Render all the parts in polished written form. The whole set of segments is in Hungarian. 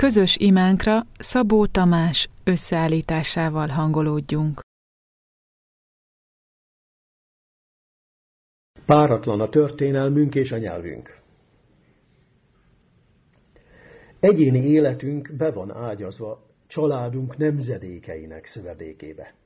Közös imánkra Szabó Tamás összeállításával hangolódjunk. Páratlan a történelmünk és a nyelvünk. Egyéni életünk be van ágyazva családunk nemzedékeinek szövedékébe.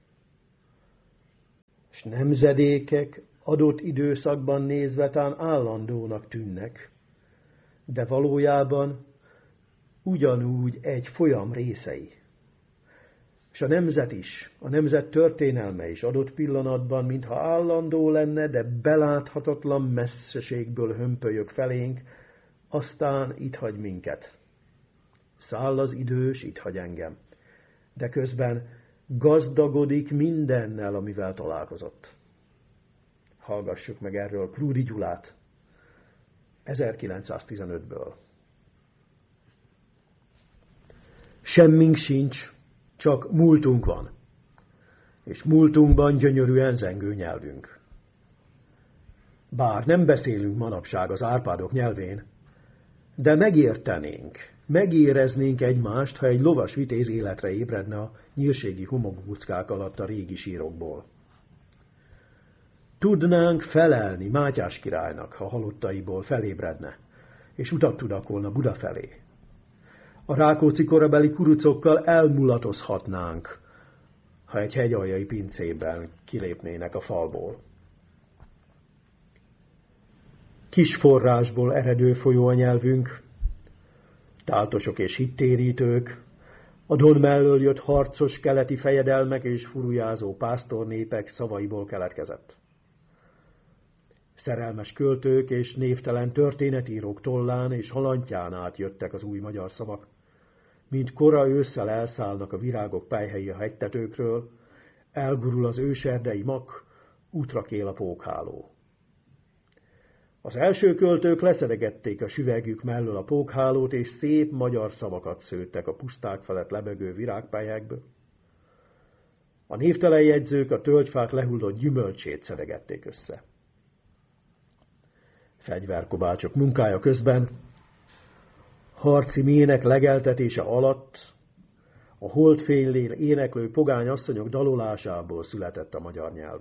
És nemzedékek adott időszakban nézve tán állandónak tűnnek, de valójában ugyanúgy egy folyam részei. És a nemzet is, a nemzet történelme is adott pillanatban, mintha állandó lenne, de beláthatatlan messzeségből hömpölyög felénk, aztán itt hagy minket. Száll az idő, s itt hagy engem. De közben gazdagodik mindennel, amivel találkozott. Hallgassuk meg erről Krúdy Gyulát, 1915-ből. Semmink sincs, csak múltunk van, és múltunkban gyönyörűen zengő nyelvünk. Bár nem beszélünk manapság az Árpádok nyelvén, de megértenénk, megéreznénk egymást, ha egy lovas vitéz életre ébredne a nyírségi homokbuckák alatt a régi sírokból. Tudnánk felelni Mátyás királynak, ha halottaiból felébredne, és utat tudakolna Buda felé. A Rákóczi korabeli kurucokkal elmulatozhatnánk, ha egy hegyaljai pincében kilépnének a falból. Kis forrásból eredő folyó a nyelvünk, táltosok és hittérítők, a Don mellől jött harcos keleti fejedelmek és furujázó pásztornépek szavaiból keletkezett. Szerelmes költők és névtelen történetírók tollán és halantyán át jöttek az új magyar szavak, mint kora ősszel elszállnak a virágok pelyhei a hegytetőkről, elgurul az őserdei mak, útra kél a pókháló. Az első költők leszedegették a süvegjük mellől a pókhálót, és szép magyar szavakat szőttek a puszták felett lebegő virágpelyhekből. A névtelen jegyzők a tölgyfák lehullott gyümölcsét szedegették össze. Fegyverkovácsok munkája közben, harci mének legeltetése alatt, a holdfénylén éneklő pogány asszonyok dalolásából született a magyar nyelv.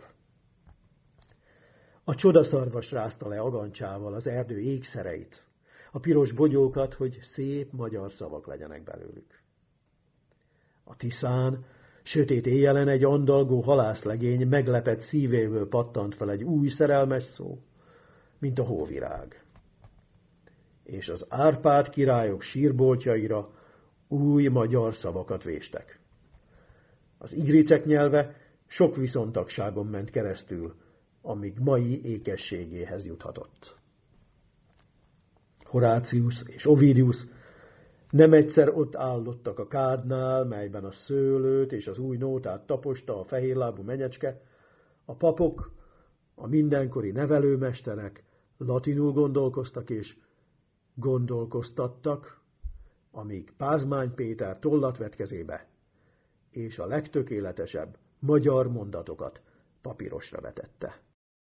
A csodaszarvas rázta le agancsával az erdő ékszereit, a piros bogyókat, hogy szép magyar szavak legyenek belőlük. A Tiszán sötét éjjelen egy andalgó halászlegény meglepett szívéből pattant fel egy új szerelmes szó, mint a hóvirág. És az Árpád királyok sírboltjaira új magyar szavakat véstek. Az igricek nyelve sok viszontagságon ment keresztül, amíg mai ékességéhez juthatott. Horácius és Ovidius nem egyszer ott állottak a kádnál, melyben a szőlőt és az új nótát taposta a fehérlábú menyecske, a papok, a mindenkori nevelőmesterek latinul gondolkoztak és gondolkoztattak, amíg Pázmány Péter tollat vett kezébe, és a legtökéletesebb magyar mondatokat papírosra vetette.